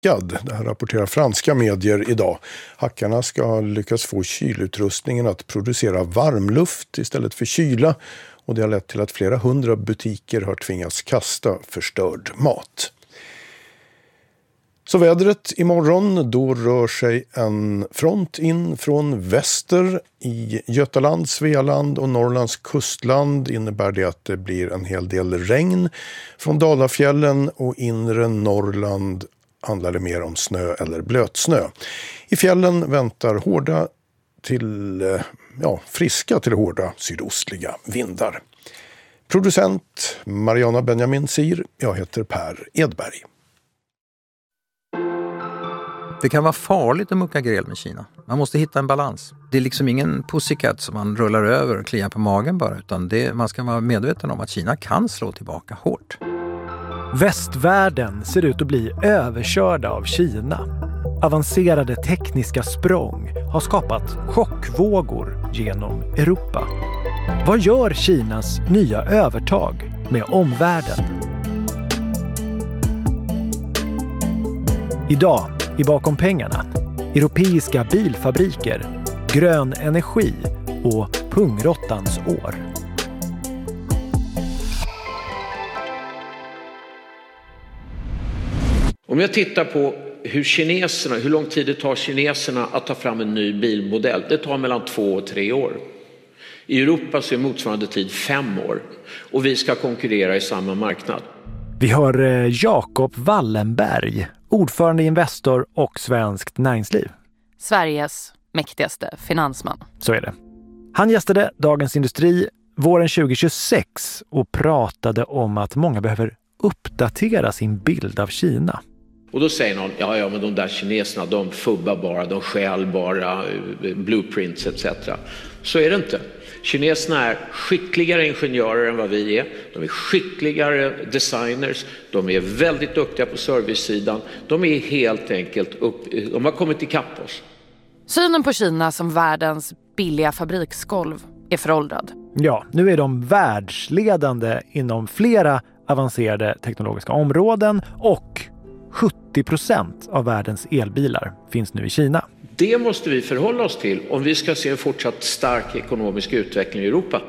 hackad. Det här rapporterar franska medier idag. Hackarna ska ha lyckats få kylutrustningen att producera varmluft istället för kyla. Och det har lett till att flera hundra butiker har tvingats kasta förstörd mat. Så vädret imorgon, då rör sig en front in från väster i Götaland, Svealand och Norrlands kustland. Innebär det att det blir en hel del regn. Från Dalafjällen och inre Norrland handlar det mer om snö eller blötsnö. I fjällen väntar friska till hårda sydostliga vindar. Producent Mariana Benjamin Sir, jag heter Per Edberg. Det kan vara farligt att mucka gräl med Kina. Man måste hitta en balans. Det är liksom ingen pussycat som man rullar över och kliar på magen bara, utan man ska vara medveten om att Kina kan slå tillbaka hårt. Västvärlden ser ut att bli överkörda av Kina. Avancerade tekniska språng har skapat chockvågor genom Europa. Vad gör Kinas nya övertag med omvärlden? Idag i Bakom pengarna, europeiska bilfabriker, grön energi och pungrottans år. Om jag tittar på hur lång tid det tar kineserna att ta fram en ny bilmodell, det tar mellan 2 och 3 år. I Europa så är motsvarande tid 5 år och vi ska konkurrera i samma marknad. Vi hör Jakob Wallenberg, ordförande i Investor och Svenskt Näringsliv. Sveriges mäktigaste finansman. Så är det. Han gästade Dagens Industri våren 2026 och pratade om att många behöver uppdatera sin bild av Kina. Och då säger någon, ja men de där kineserna, de fubbar bara, de stjäl bara blueprints etc. Så är det inte. Kineserna är skickligare ingenjörer än vad vi är. De är skickligare designers. De är väldigt duktiga på servicesidan. De är helt enkelt de har kommit ikapp oss. Synen på Kina som världens billiga fabriksgolv är föråldrad. Ja, nu är de världsledande inom flera avancerade teknologiska områden och 70% av världens elbilar finns nu i Kina. Det måste vi förhålla oss till om vi ska se en fortsatt stark ekonomisk utveckling i Europa.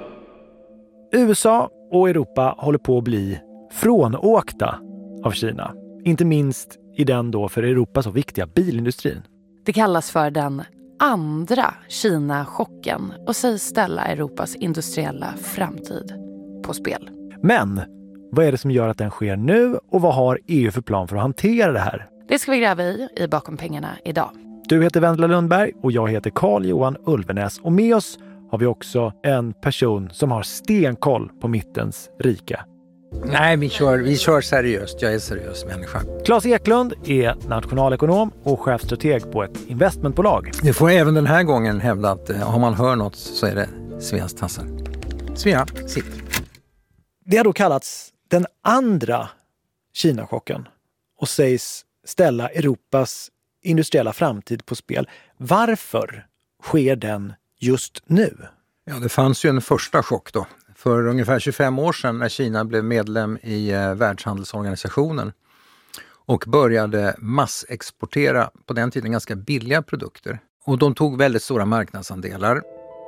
USA och Europa håller på att bli frånåkta av Kina. Inte minst i den då för Europa så viktiga bilindustrin. Det kallas för den andra Kina-chocken och sägs ställa Europas industriella framtid på spel. Men vad är det som gör att den sker nu och vad har EU för plan för att hantera det här? Det ska vi gräva i Bakom pengarna idag. Du heter Vendela Lundberg och jag heter Carl-Johan Ulvenäs. Och med oss har vi också en person som har stenkoll på mittens rika. Nej, vi kör seriöst. Jag är seriös människa. Claes Eklund är nationalekonom och chefstrateg på ett investmentbolag. Du får även den här gången hävda att om man hör något så är det Sveas tassar. Svea, sitt. Det har då kallats den andra Kina-chocken och sägs ställa Europas industriella framtid på spel. Varför sker den just nu? Ja, det fanns ju en första chock då. För ungefär 25 år sedan när Kina blev medlem i Världshandelsorganisationen och började massexportera på den tiden ganska billiga produkter. Och de tog väldigt stora marknadsandelar.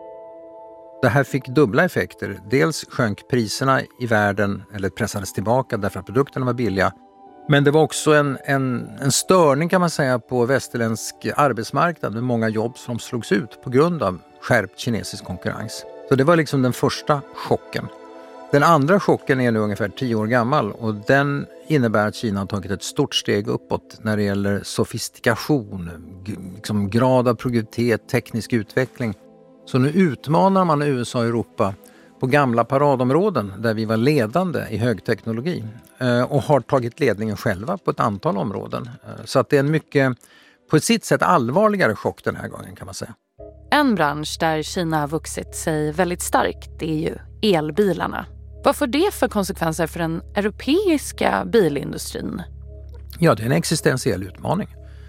Det här fick dubbla effekter. Dels sjönk priserna i världen eller pressades tillbaka därför att produkterna var billiga. Men det var också en störning kan man säga på västerländsk arbetsmarknad med många jobb som slogs ut på grund av skärpt kinesisk konkurrens. Så det var liksom den första chocken. Den andra chocken är nu ungefär 10 år gammal och den innebär att Kina har tagit ett stort steg uppåt när det gäller sofistikation, liksom grad av produktivitet, teknisk utveckling. Så nu utmanar man USA och Europa på gamla paradområden där vi var ledande i högteknologi och har tagit ledningen själva på ett antal områden. Så att det är en mycket, på ett sitt sätt allvarligare chock den här gången kan man säga. En bransch där Kina har vuxit sig väldigt starkt, det är ju elbilarna. Vad får det för konsekvenser för den europeiska bilindustrin? Ja, det är en existentiell utmaning.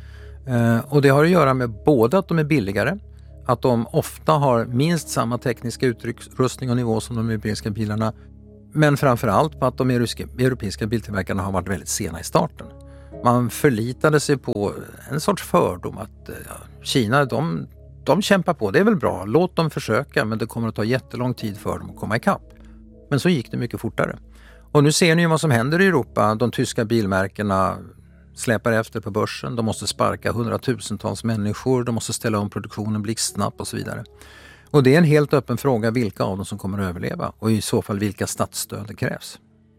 Och det har att göra med både att de är billigare, att de ofta har minst samma tekniska utrustning och nivå som de europeiska bilarna, men framförallt på att de europeiska biltillverkarna har varit väldigt sena i starten. Man förlitade sig på en sorts fördom att Kina, de kämpar på, det är väl bra, låt dem försöka, men det kommer att ta jättelång tid för dem att komma ikapp. Men så gick det mycket fortare. Och nu ser ni vad som händer i Europa. De tyska bilmärkena släpar efter på börsen, de måste sparka hundratusentals människor, de måste ställa om produktionen blixtsnabbt och så vidare. Och det är en helt öppen fråga vilka av dem som kommer att överleva och i så fall vilka statsstöd det krävs.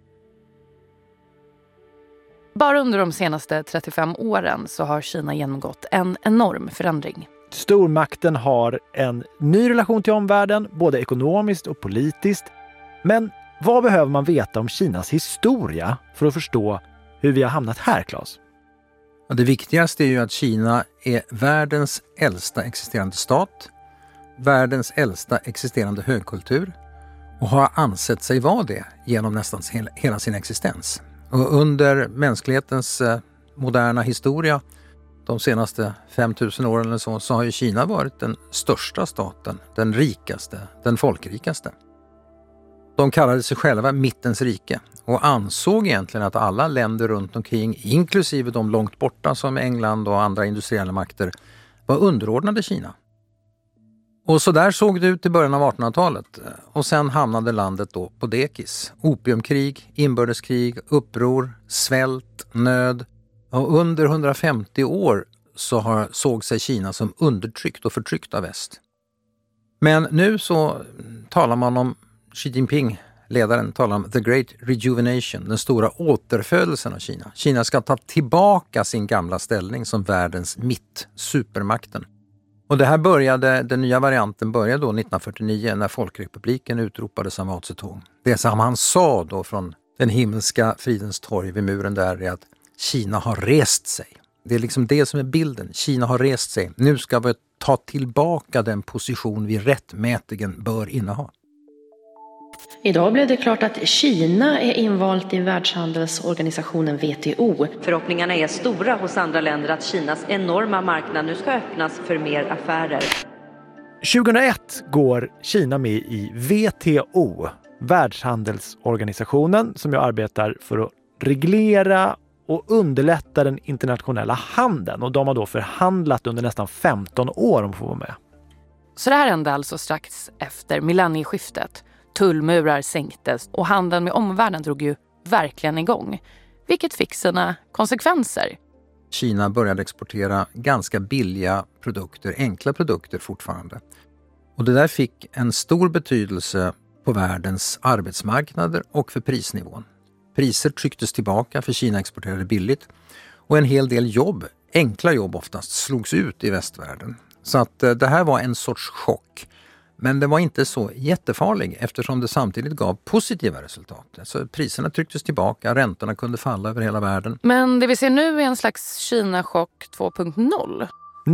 Bara under de senaste 35 åren så har Kina genomgått en enorm förändring. Stormakten har en ny relation till omvärlden, både ekonomiskt och politiskt. Men vad behöver man veta om Kinas historia för att förstå hur vi har hamnat här, Claes? Det viktigaste är ju att Kina är världens äldsta existerande stat, världens äldsta existerande högkultur och har ansett sig vara det genom nästan hela sin existens. Och under mänsklighetens moderna historia, de senaste 5000 åren eller så har ju Kina varit den största staten, den rikaste, den folkrikaste. De kallade sig själva mittens rike och ansåg egentligen att alla länder runt omkring, inklusive de långt borta som England och andra industriella makter, var underordnade Kina. Och så där såg det ut i början av 1800-talet och sen hamnade landet då på dekis. Opiumkrig, inbördeskrig, uppror, svält, nöd. Och under 150 år så såg sig Kina som undertryckt och förtryckt av väst. Men nu så talar man om Xi Jinping, ledaren, talar om the great rejuvenation, den stora återfödelsen av Kina. Kina ska ta tillbaka sin gamla ställning som världens mitt, supermakten. Och det här den nya varianten började då 1949 när Folkrepubliken utropades av Mao Zedong. Det som han sa då från den himmelska fridens torg vid muren där är att Kina har rest sig. Det är liksom det som är bilden. Kina har rest sig. Nu ska vi ta tillbaka den position vi rättmätigen bör inneha. Idag blev det klart att Kina är invalt i världshandelsorganisationen WTO. Förhoppningarna är stora hos andra länder att Kinas enorma marknad nu ska öppnas för mer affärer. 2001 går Kina med i WTO, världshandelsorganisationen, som jag arbetar för att reglera och underlätta den internationella handeln. Och de har då förhandlat under nästan 15 år om att få vara med. Så det här hände alltså strax efter millennieskiftet. Tullmurar sänktes och handeln med omvärlden drog ju verkligen igång. Vilket fick sina konsekvenser. Kina började exportera ganska billiga produkter, enkla produkter fortfarande. Och det där fick en stor betydelse på världens arbetsmarknader och för prisnivån. Priser trycktes tillbaka för Kina exporterade billigt och en hel del jobb, enkla jobb oftast, slogs ut i västvärlden. Så att det här var en sorts chock. Men det var inte så jättefarlig eftersom det samtidigt gav positiva resultat. Så priserna trycktes tillbaka, räntorna kunde falla över hela världen. Men det vi ser nu är en slags Kina-chock 2.0.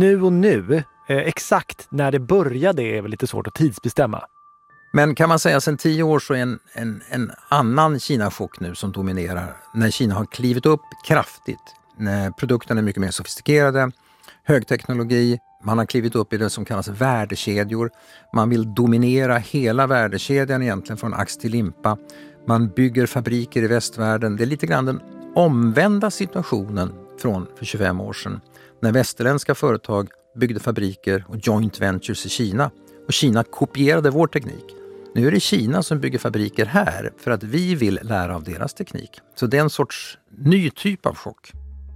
Nu, exakt när det började är väl lite svårt att tidsbestämma. Men kan man säga sedan 10 år så är en annan Kina-chock nu som dominerar. När Kina har klivit upp kraftigt, när produkterna är mycket mer sofistikerade, högteknologi. Man har klivit upp i det som kallas värdekedjor. Man vill dominera hela värdekedjan egentligen från ax till limpa. Man bygger fabriker i västvärlden. Det är lite grann den omvända situationen från för 25 år sedan. När västerländska företag byggde fabriker och joint ventures i Kina. Och Kina kopierade vår teknik. Nu är det Kina som bygger fabriker här för att vi vill lära av deras teknik. Så det är en sorts ny typ av chock.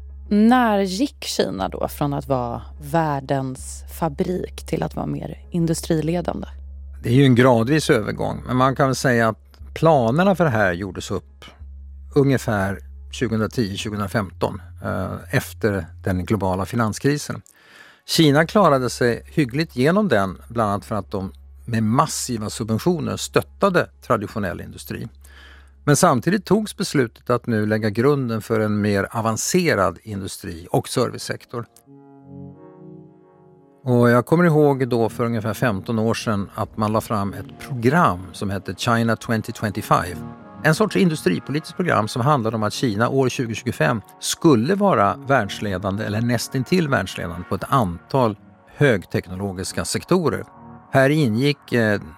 När gick Kina då från att vara världens fabrik till att vara mer industriledande? Det är ju en gradvis övergång, men man kan väl säga att planerna för det här gjordes upp ungefär 2010-2015 efter den globala finanskrisen. Kina klarade sig hyggligt genom den, bland annat för att de med massiva subventioner stöttade traditionell industri. Men samtidigt togs beslutet att nu lägga grunden för en mer avancerad industri och servicesektor. Och jag kommer ihåg då för ungefär 15 år sedan att man la fram ett program som hette China 2025. En sorts industripolitiskt program som handlade om att Kina år 2025 skulle vara världsledande eller nästintill världsledande på ett antal högteknologiska sektorer. Här ingick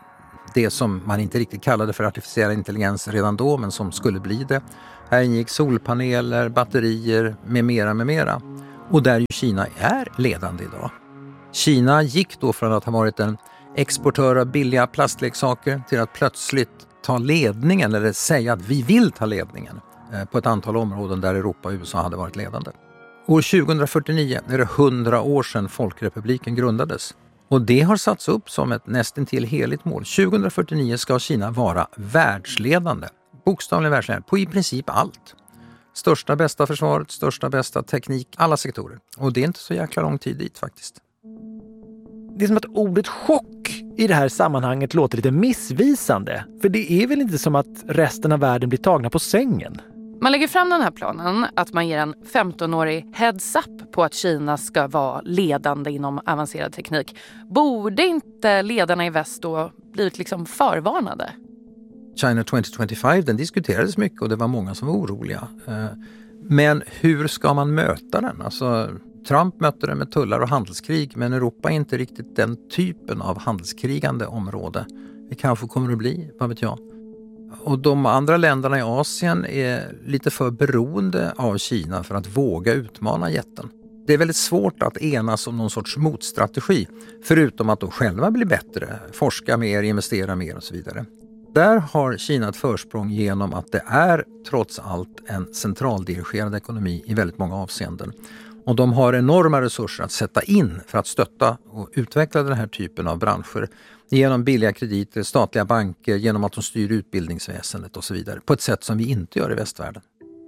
det som man inte riktigt kallade för artificiell intelligens redan då, men som skulle bli det. Här ingick solpaneler, batterier med mera. Och där ju Kina är ledande idag. Kina gick då från att ha varit en exportör av billiga plastleksaker till att plötsligt ta ledningen, eller säga att vi vill ta ledningen på ett antal områden där Europa och USA hade varit ledande. År 2049 är det 100 år sedan Folkrepubliken grundades. Och det har satts upp som ett nästintill heligt mål. 2049 ska Kina vara världsledande, bokstavligen världsledande, på i princip allt. Största bästa försvaret, största bästa teknik, alla sektorer. Och det är inte så jäkla lång tid dit faktiskt. Det är som att ordet chock i det här sammanhanget låter lite missvisande. För det är väl inte som att resten av världen blir tagna på sängen? Man lägger fram den här planen att man ger en 15-årig heads up på att Kina ska vara ledande inom avancerad teknik. Borde inte ledarna i väst då blivit liksom förvarnade? China 2025, den diskuterades mycket och det var många som var oroliga. Men hur ska man möta den? Alltså, Trump mötte den med tullar och handelskrig, men Europa är inte riktigt den typen av handelskrigande område. Det kanske kommer att bli, vad vet jag. Och de andra länderna i Asien är lite för beroende av Kina för att våga utmana jätten. Det är väldigt svårt att enas om någon sorts motstrategi, förutom att då själva bli bättre, forska mer, investera mer och så vidare. Där har Kina ett försprång genom att det är trots allt en centraldirigerad ekonomi i väldigt många avseenden. Och de har enorma resurser att sätta in för att stötta och utveckla den här typen av branscher genom billiga krediter, statliga banker, genom att de styr utbildningsväsendet och så vidare på ett sätt som vi inte gör i västvärlden.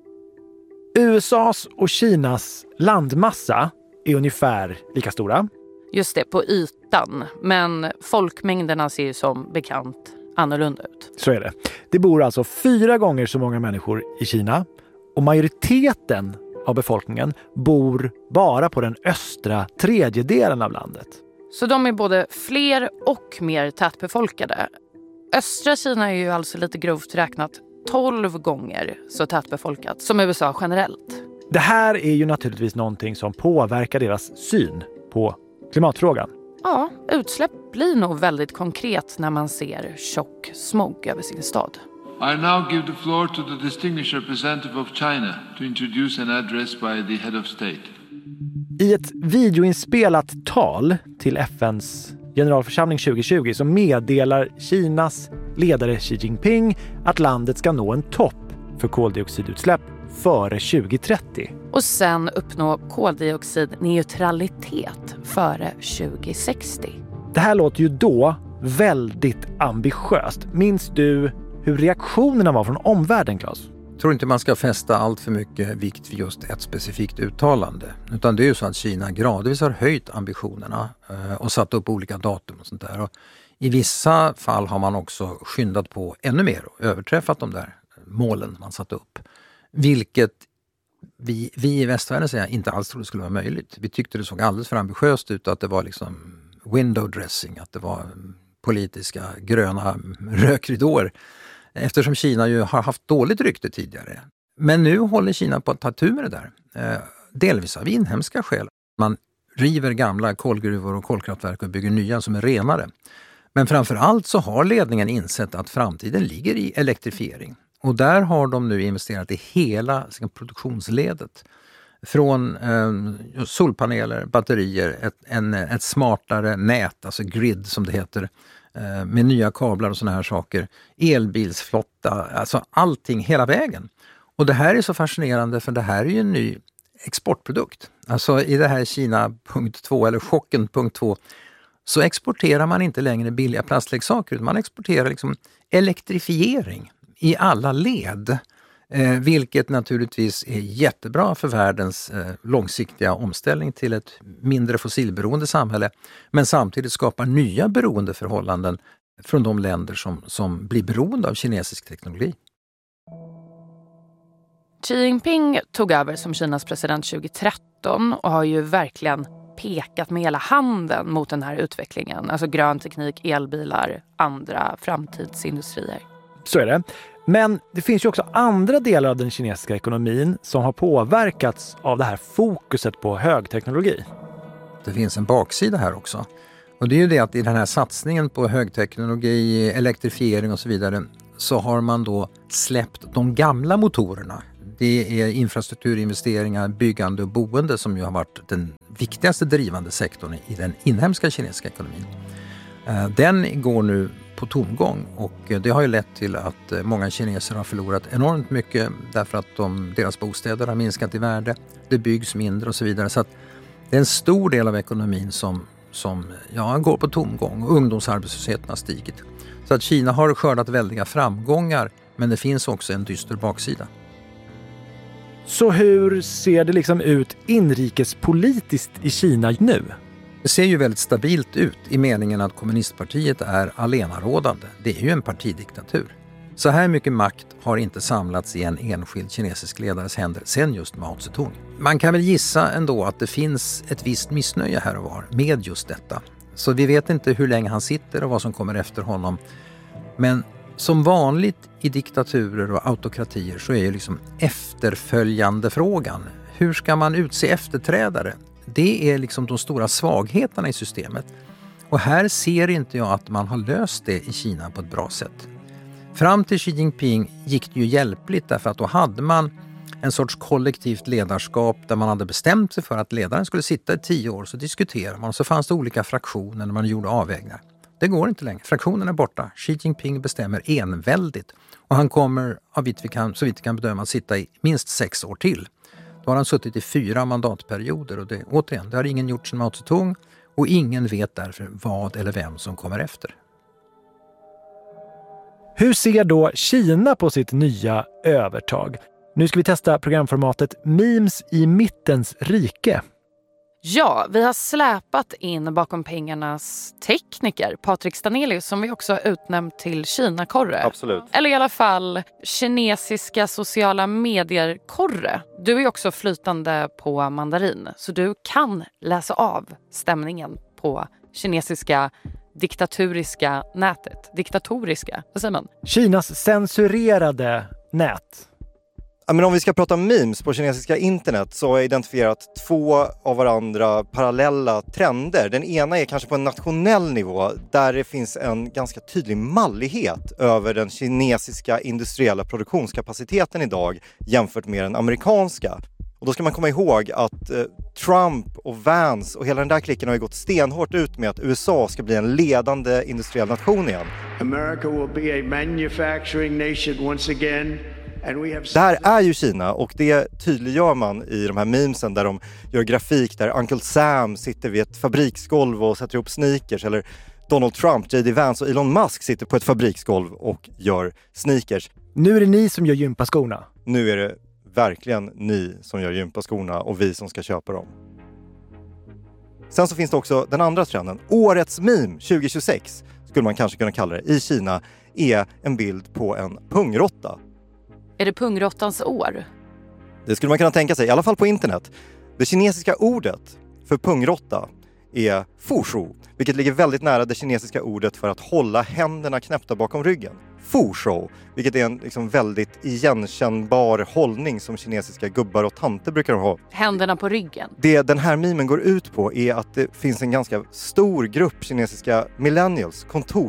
USAs och Kinas landmassa är ungefär lika stora. Just det, på ytan. Men folkmängderna ser ju som bekant annorlunda ut. Så är det. Det bor alltså 4 gånger så många människor i Kina och majoriteten av befolkningen bor bara på den östra tredjedelen av landet. Så de är både fler och mer tätbefolkade. Östra Kina är ju alltså lite grovt räknat 12 gånger så tätbefolkat som USA generellt. Det här är ju naturligtvis någonting som påverkar deras syn på klimatfrågan. Ja, utsläpp blir nog väldigt konkret när man ser tjock smog över sin stad. I now give the floor to the distinguished representative of China to introduce an address by the head of state. I ett videoinspelat tal till FNs generalförsamling 2020 så meddelar Kinas ledare Xi Jinping att landet ska nå en topp för koldioxidutsläpp före 2030. Och sen uppnå koldioxidneutralitet före 2060. Det här låter ju då väldigt ambitiöst. Minns du hur reaktionerna var från omvärlden, Claes? Jag tror inte man ska fästa allt för mycket vikt vid just ett specifikt uttalande. Utan det är ju så att Kina gradvis har höjt ambitionerna och satt upp olika datum och sånt där. Och i vissa fall har man också skyndat på ännu mer och överträffat de där målen man satt upp. Vilket vi i västvärlden säger inte alls trodde skulle vara möjligt. Vi tyckte det såg alldeles för ambitiöst ut, att det var liksom window dressing, att det var politiska gröna rökridåer. Eftersom Kina ju har haft dåligt rykte tidigare. Men nu håller Kina på att ta tur med det där. Delvis av inhemska skäl. Man river gamla kolgruvor och kolkraftverk och bygger nya som är renare. Men framförallt så har ledningen insett att framtiden ligger i elektrifiering. Och där har de nu investerat i hela produktionsledet. Från solpaneler, batterier, ett smartare nät, alltså grid som det heter, med nya kablar och såna här saker, elbilsflotta, alltså allting hela vägen. Och det här är så fascinerande, för det här är ju en ny exportprodukt. Alltså i det här Kina punkt 2 eller chocken punkt 2 så exporterar man inte längre billiga plastleksaker, utan man exporterar liksom elektrifiering i alla led. Vilket naturligtvis är jättebra för världens långsiktiga omställning till ett mindre fossilberoende samhälle, men samtidigt skapar nya beroendeförhållanden från de länder som blir beroende av kinesisk teknologi. Xi Jinping tog över som Kinas president 2013 och har ju verkligen pekat med hela handen mot den här utvecklingen. Alltså grön teknik, elbilar, andra framtidsindustrier. Så är det. Men det finns ju också andra delar av den kinesiska ekonomin som har påverkats av det här fokuset på högteknologi. Det finns en baksida här också. Och det är ju det att i den här satsningen på högteknologi, elektrifiering och så vidare så har man då släppt de gamla motorerna. Det är infrastrukturinvesteringar, byggande och boende som ju har varit den viktigaste drivande sektorn i den inhemska kinesiska ekonomin. Den går nu på tomgång och det har ju lett till att många kineser har förlorat enormt mycket därför att deras bostäder har minskat i värde, det byggs mindre och så vidare. Så att det är en stor del av ekonomin som går på tomgång och ungdomsarbetslösheten har stigit. Så att Kina har skördat väldiga framgångar, men det finns också en dyster baksida. Så hur ser det liksom ut inrikespolitiskt i Kina nu? Det ser ju väldigt stabilt ut i meningen att kommunistpartiet är allenarådande. Det är ju en partidiktatur. Så här mycket makt har inte samlats i en enskild kinesisk ledares händer sen just Mao Zedong. Man kan väl gissa ändå att det finns ett visst missnöje här och var med just detta. Så vi vet inte hur länge han sitter och vad som kommer efter honom. Men som vanligt i diktaturer och autokratier så är ju liksom efterföljande frågan. Hur ska man utse efterträdare? Det är liksom de stora svagheterna i systemet. Och här ser inte jag att man har löst det i Kina på ett bra sätt. Fram till Xi Jinping gick det ju hjälpligt därför att då hade man en sorts kollektivt ledarskap där man hade bestämt sig för att ledaren skulle sitta i 10 år, så diskuterar man och så fanns det olika fraktioner när man gjorde avvägningar. Det går inte längre. Fraktionerna är borta. Xi Jinping bestämmer enväldigt och han kommer, så vitt vi kan bedöma, att sitta i minst 6 år till. Då har han suttit i 4 mandatperioder och det har ingen gjort sedan Mao Zedong och ingen vet därför vad eller vem som kommer efter. Hur ser då Kina på sitt nya övertag? Nu ska vi testa programformatet Memes i mittens rike. Ja, vi har släpat in bakom pengarnas tekniker, Patrik Stanelius, som vi också har utnämnt till Kina-korre. Absolut. Eller i alla fall kinesiska sociala medier-korre. Du är ju också flytande på mandarin, så du kan läsa av stämningen på kinesiska diktatoriska nätet. Diktatoriska, vad säger man? Kinas censurerade nät. Ja, men om vi ska prata memes på kinesiska internet så har jag identifierat 2 av varandra parallella trender. Den ena är kanske på en nationell nivå där det finns en ganska tydlig mallighet över den kinesiska industriella produktionskapaciteten idag jämfört med den amerikanska. Och då ska man komma ihåg att Trump och Vance och hela den där klicken har ju gått stenhårt ut med att USA ska bli en ledande industriell nation igen. America will be a manufacturing nation once again. Det här är ju Kina och det tydliggör man i de här memesen där de gör grafik där Uncle Sam sitter vid ett fabriksgolv och sätter ihop sneakers, eller Donald Trump, J.D. Vance och Elon Musk sitter på ett fabriksgolv och gör sneakers. Nu är det ni som gör gympaskorna. Nu är det verkligen ni som gör gympaskorna och vi som ska köpa dem. Sen så finns det också den andra trenden. Årets meme 2026 skulle man kanske kunna kalla det i Kina är en bild på en pungrotta. Är det pungrottans år? Det skulle man kunna tänka sig, i alla fall på internet. Det kinesiska ordet för pungrotta är fushu, vilket ligger väldigt nära det kinesiska ordet för att hålla händerna knäppta bakom ryggen. Fushu, vilket är en liksom väldigt igenkännbar hållning som kinesiska gubbar och tanter brukar ha. Händerna på ryggen. Det den här memen går ut på är att det finns en ganska stor grupp kinesiska millennials,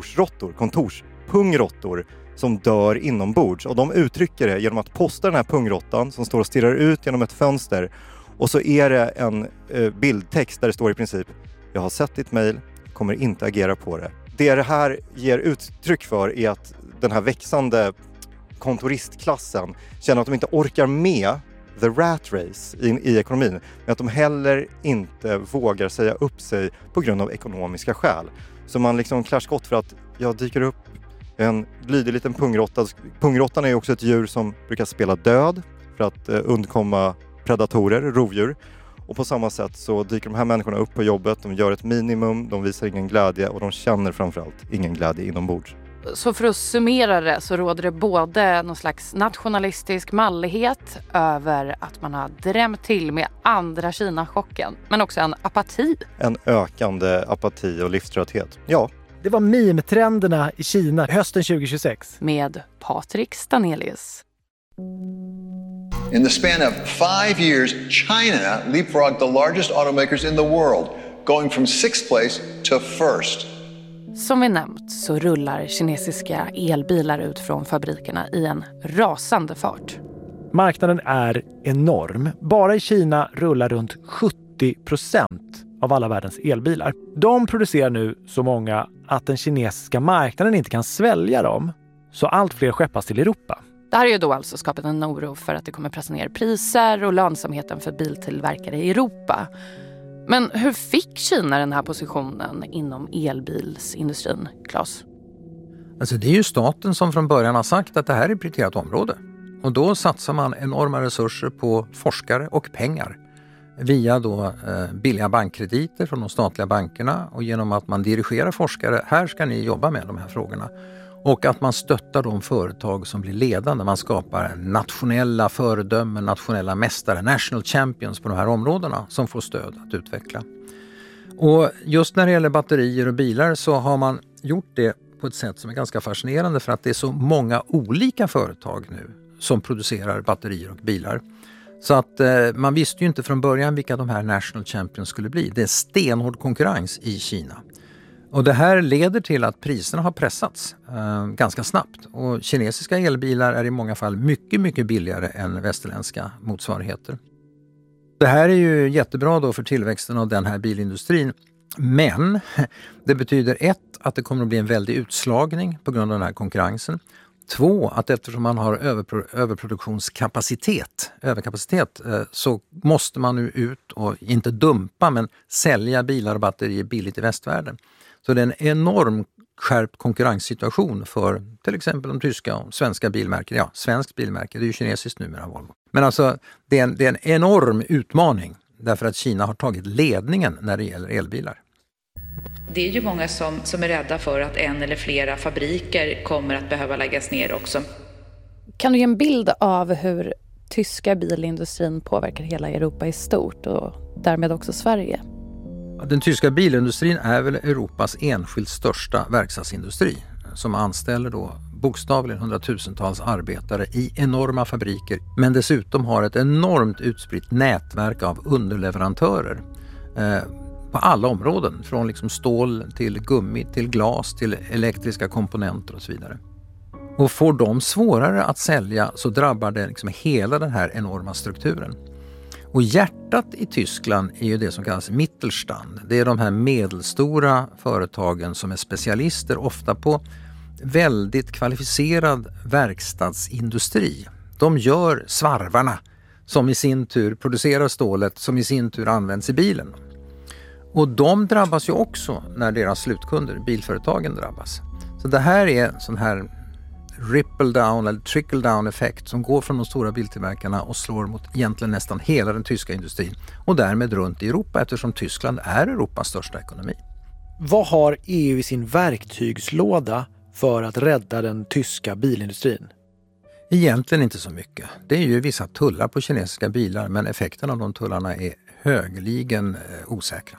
kontorspungrottor, som dör inombords. Och de uttrycker det genom att posta den här pungrottan som står och stirrar ut genom ett fönster. Och så är det en bildtext där det står i princip: jag har sett ditt mejl, kommer inte agera på det. Det här ger uttryck för är att den här växande kontoristklassen känner att de inte orkar med the rat race i ekonomin. Men att de heller inte vågar säga upp sig på grund av ekonomiska skäl. Så man liksom klär skott för att jag dyker upp en lydig liten pungrotta. Pungrottan är också ett djur som brukar spela död för att undkomma predatorer, rovdjur. Och på samma sätt så dyker de här människorna upp på jobbet, de gör ett minimum, de visar ingen glädje och de känner framförallt ingen glädje inombords. Så för att summera det så råder det både någon slags nationalistisk mallighet över att man har drämt till med andra Kina-chocken, men också en apati. En ökande apati och livströtthet, ja. Det var meme-trenderna i Kina hösten 2026. Med Patrik Stanelius. In the span of 5 years, China leapfrogged the largest automakers in the world, going from 6th place to 1st. Som vi nämnt så rullar kinesiska elbilar ut från fabrikerna i en rasande fart. Marknaden är enorm. Bara i Kina rullar runt 70% av alla världens elbilar. De producerar nu så många att den kinesiska marknaden inte kan svälja dem. Så allt fler skeppas till Europa. Det här har ju då alltså skapat en oro för att det kommer pressa ner priser och lönsamheten för biltillverkare i Europa. Men hur fick Kina den här positionen inom elbilsindustrin, Claes? Alltså det är ju staten som från början har sagt att det här är ett prioriterat område. Och då satsar man enorma resurser på forskare och pengar via då billiga bankkrediter från de statliga bankerna och genom att man dirigerar forskare, här ska ni jobba med de här frågorna. Och att man stöttar de företag som blir ledande. Man skapar nationella föredömen, nationella mästare, national champions på de här områdena som får stöd att utveckla. Och just när det gäller batterier och bilar så har man gjort det på ett sätt som är ganska fascinerande för att det är så många olika företag nu som producerar batterier och bilar. Så att man visste ju inte från början vilka de här national champions skulle bli. Det är stenhård konkurrens i Kina. Och det här leder till att priserna har pressats ganska snabbt. Och kinesiska elbilar är i många fall mycket, mycket billigare än västerländska motsvarigheter. Det här är ju jättebra då för tillväxten av den här bilindustrin. Men det betyder 1. Att det kommer att bli en väldig utslagning på grund av den här konkurrensen. 2. Att eftersom man har överkapacitet så måste man nu ut och inte dumpa men sälja bilar och batterier billigt i västvärlden. Så det är en enorm skärpt konkurrenssituation för till exempel de tyska och svenska bilmärken. Ja, svensk bilmärke, det är ju kinesiskt numera Volvo. Men alltså det är en enorm utmaning därför att Kina har tagit ledningen när det gäller elbilar. Det är ju många som är rädda för att en eller flera fabriker kommer att behöva läggas ner också. Kan du ge en bild av hur tyska bilindustrin påverkar hela Europa i stort och därmed också Sverige? Den tyska bilindustrin är väl Europas enskilt största verkstadsindustri som anställer då bokstavligen hundratusentals arbetare i enorma fabriker men dessutom har ett enormt utspritt nätverk av underleverantörer på alla områden, från liksom stål till gummi till glas till elektriska komponenter och så vidare. Och får de svårare att sälja så drabbar det liksom hela den här enorma strukturen. Och hjärtat i Tyskland är ju det som kallas Mittelstand. Det är de här medelstora företagen som är specialister ofta på väldigt kvalificerad verkstadsindustri. De gör svarvarna som i sin tur producerar stålet som i sin tur används i bilen. Och de drabbas ju också när deras slutkunder, bilföretagen, drabbas. Så det här är sån här ripple down eller trickle down effekt som går från de stora biltillverkarna och slår mot egentligen nästan hela den tyska industrin och därmed runt i Europa eftersom Tyskland är Europas största ekonomi. Vad har EU i sin verktygslåda för att rädda den tyska bilindustrin? Egentligen inte så mycket. Det är ju vissa tullar på kinesiska bilar men effekten av de tullarna är högeligen osäkra.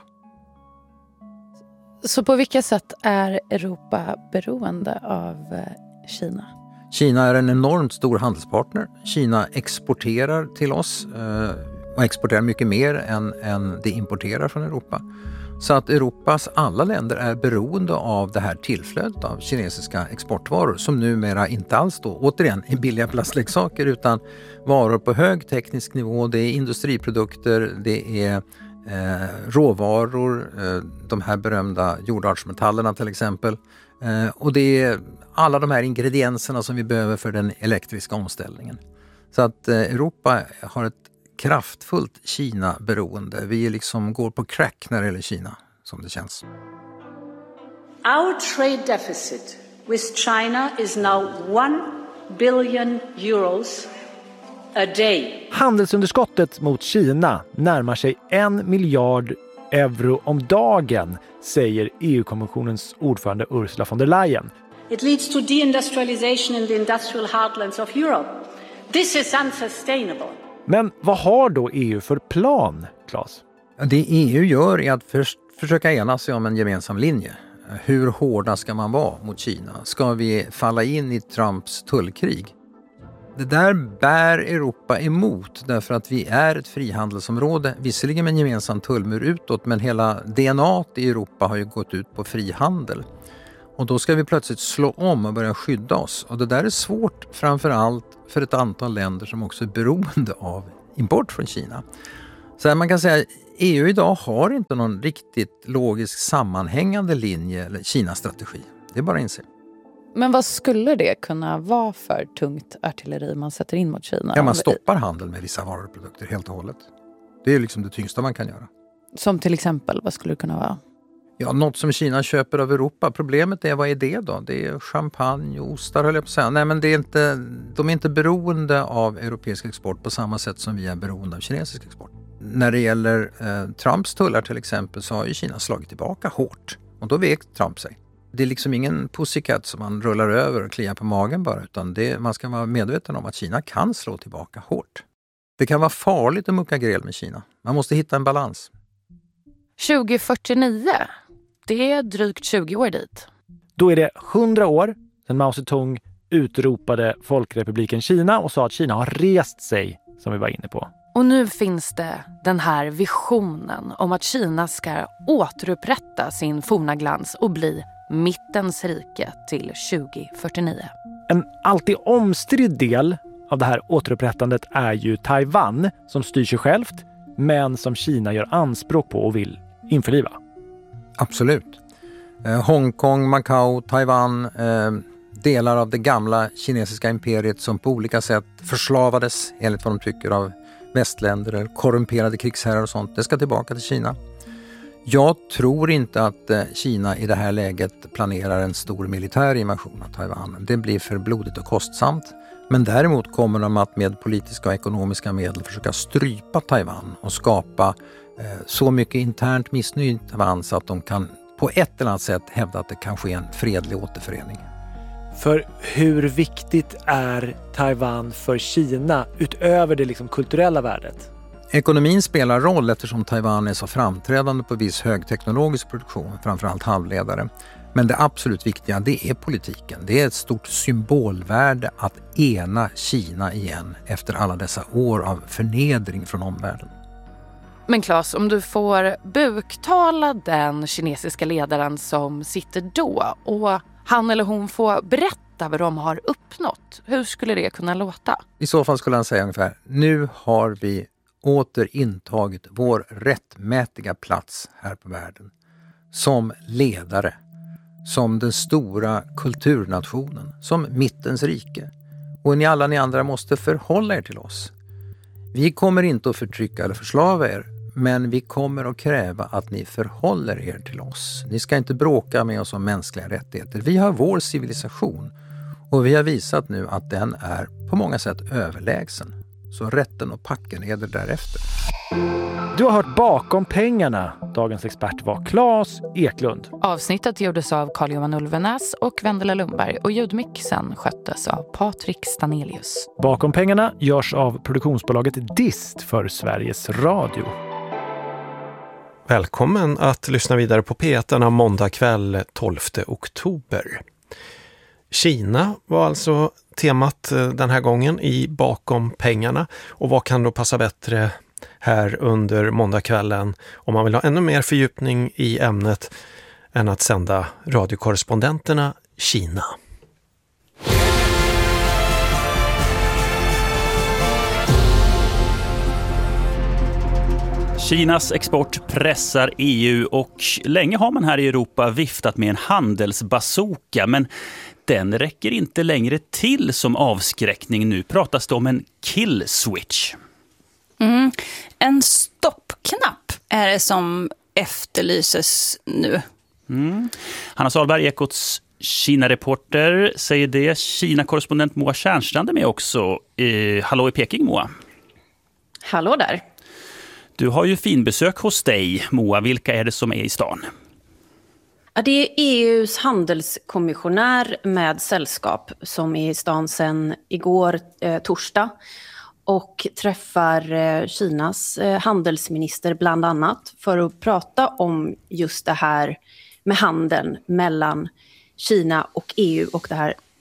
Så på vilka sätt är Europa beroende av Kina? Kina är en enormt stor handelspartner. Kina exporterar till oss och exporterar mycket mer än det importerar från Europa. Så att Europas alla länder är beroende av det här tillflödet av kinesiska exportvaror som numera inte alls då, återigen, är billiga plastleksaker utan varor på hög teknisk nivå. Det är industriprodukter, det är råvaror, de här berömda jordartsmetallerna till exempel. Och det är alla de här ingredienserna som vi behöver för den elektriska omställningen. Så att Europa har ett kraftfullt Kina-beroende. Vi liksom går på crack när det gäller Kina, som det känns. Our trade deficit with China is now 1 billion euros a day. Handelsunderskottet mot Kina närmar sig 1 miljard euro om dagen, säger EU-kommissionens ordförande Ursula von der Leyen. It leads to deindustrialization in the industrial heartlands of Europe. This is unsustainable. Men vad har då EU för plan, Claes? Det EU gör är att försöka enas sig om en gemensam linje. Hur hårda ska man vara mot Kina? Ska vi falla in i Trumps tullkrig? Det där bär Europa emot därför att vi är ett frihandelsområde, visserligen med en gemensam tullmur utåt, men hela DNA i Europa har ju gått ut på frihandel. Och då ska vi plötsligt slå om och börja skydda oss. Och det där är svårt framförallt för ett antal länder som också är beroende av import från Kina. Så man kan säga att EU idag har inte någon riktigt logisk sammanhängande linje eller Kina-strategi. Det är bara att inse. Men vad skulle det kunna vara för tungt artilleri man sätter in mot Kina? Ja, man stoppar handel med vissa varor och produkter helt och hållet. Det är liksom det tyngsta man kan göra. Som till exempel, vad skulle det kunna vara? Ja, något som Kina köper av Europa. Problemet är, vad är det då? Det är champagne och ostar, höll jag på att säga. Nej, men de är inte beroende av europeisk export på samma sätt som vi är beroende av kinesisk export. När det gäller Trumps tullar till exempel så har ju Kina slagit tillbaka hårt. Och då vek Trump sig. Det är liksom ingen pussycat som man rullar över och kliar på magen bara, utan man ska vara medveten om att Kina kan slå tillbaka hårt. Det kan vara farligt att mucka gräl med Kina. Man måste hitta en balans. 2049, det är drygt 20 år dit. Då är det 100 år sedan Mao Zedong utropade Folkrepubliken Kina och sa att Kina har rest sig, som vi var inne på. Och nu finns det den här visionen om att Kina ska återupprätta sin forna glans och bli mittens rike till 2049. En alltid omstridd del av det här återupprättandet är ju Taiwan, som styr sig självt men som Kina gör anspråk på och vill införliva. Absolut. Hongkong, Macau, Taiwan, delar av det gamla kinesiska imperiet som på olika sätt förslavades enligt vad de tycker av västländer eller korrumperade krigsherrar och sånt. Det ska tillbaka till Kina. Jag tror inte att Kina i det här läget planerar en stor militär invasion av Taiwan. Det blir för blodigt och kostsamt. Men däremot kommer de att med politiska och ekonomiska medel försöka strypa Taiwan och skapa så mycket internt missnöje i Taiwan så att de kan på ett eller annat sätt hävda att det kan ske en fredlig återförening. För hur viktigt är Taiwan för Kina utöver det liksom kulturella värdet? Ekonomin spelar roll eftersom Taiwan är så framträdande på viss högteknologisk produktion, framförallt halvledare. Men det absolut viktiga, det är politiken. Det är ett stort symbolvärde att ena Kina igen efter alla dessa år av förnedring från omvärlden. Men Claes, om du får buktala den kinesiska ledaren som sitter då och han eller hon får berätta vad de har uppnått, hur skulle det kunna låta? I så fall skulle han säga ungefär, nu har vi åter intagit vår rättmätiga plats här på världen som ledare, som den stora kulturnationen, som mittens rike. Och ni alla ni andra måste förhålla er till oss. Vi kommer inte att förtrycka eller förslava er, men vi kommer att kräva att ni förhåller er till oss. Ni ska inte bråka med oss om mänskliga rättigheter. Vi har vår civilisation och vi har visat nu att den är på många sätt överlägsen. Så rätten och packen är det därefter. Du har hört Bakom pengarna. Dagens expert var Claes Eklund. Avsnittet gjordes av Carl-Johan Ulvenäs och Vendela Lundberg och ljudmixen sköttes av Patrik Stanelius. Bakom pengarna görs av produktionsbolaget DIST för Sveriges Radio. Välkommen att lyssna vidare på P1 denna måndag kväll 12 oktober. Kina var alltså temat den här gången i Bakom pengarna. Och vad kan då passa bättre här under måndagskvällen om man vill ha ännu mer fördjupning i ämnet än att sända radiokorrespondenterna Kina. Kinas export pressar EU och länge har man här i Europa viftat med en handelsbazooka, men den räcker inte längre till som avskräckning. Nu pratas det om en kill switch. En stoppknapp är det som efterlyses nu. Hanna Salberg, Ekots Kina-reporter, säger det. Kina-korrespondent Moa Tjärnstrand är med också. Hallå i Peking, Moa. Hallå där. Du har ju finbesök hos dig, Moa. Vilka är det som är i stan? Ja, det är EUs handelskommissionär med sällskap som är i stan sedan igår torsdag och träffar Kinas handelsminister bland annat för att prata om just det här med handeln mellan Kina och EU och det här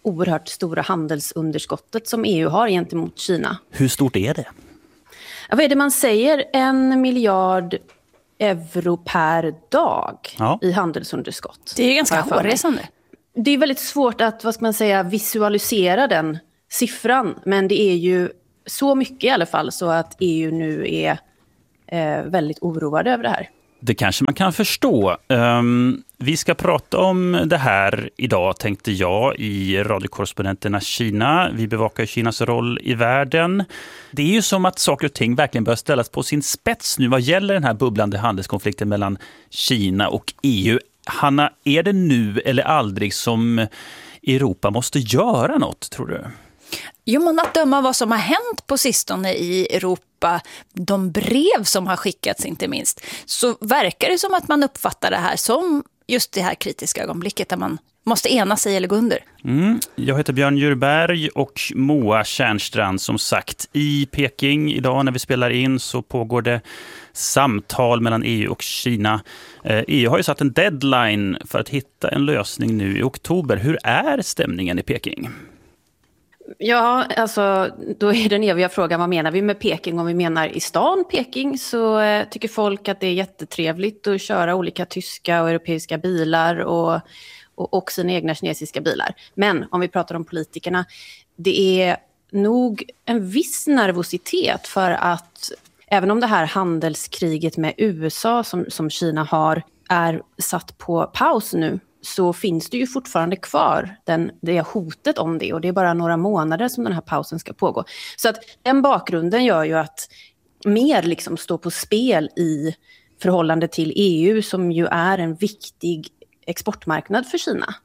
oerhört stora handelsunderskottet som EU har gentemot Kina. Hur stort är det? Vad är det man säger? 1 miljard euro per dag i handelsunderskott. Det är ganska hårresande. Det är väldigt svårt att, visualisera den siffran. Men det är ju så mycket i alla fall så att EU nu är väldigt oroade över det här. Det kanske man kan förstå. Vi ska prata om det här idag, tänkte jag, i radiokorrespondenterna Kina. Vi bevakar Kinas roll i världen. Det är ju som att saker och ting verkligen bör ställas på sin spets nu vad gäller den här bubblande handelskonflikten mellan Kina och EU. Hanna, är det nu eller aldrig som Europa måste göra något, tror du? Jo, men att döma vad som har hänt på sistone i Europa, de brev som har skickats inte minst, så verkar det som att man uppfattar det här som just det här kritiska ögonblicket där man måste ena sig eller gå under. Jag heter Björn Djurberg och Moa Tjärnstrand, som sagt, i Peking idag när vi spelar in så pågår det samtal mellan EU och Kina. EU har ju satt en deadline för att hitta en lösning nu i oktober. Hur är stämningen i Peking? Ja, alltså då är den eviga frågan, vad menar vi med Peking? Om vi menar i stan Peking så tycker folk att det är jättetrevligt att köra olika tyska och europeiska bilar och sina egna kinesiska bilar. Men om vi pratar om politikerna, det är nog en viss nervositet för att även om det här handelskriget med USA som Kina har är satt på paus nu, så finns det ju fortfarande kvar det hotet om det, och det är bara några månader som den här pausen ska pågå. Så att den bakgrunden gör ju att mer står på spel i förhållande till EU, som ju är en viktig exportmarknad för Kina.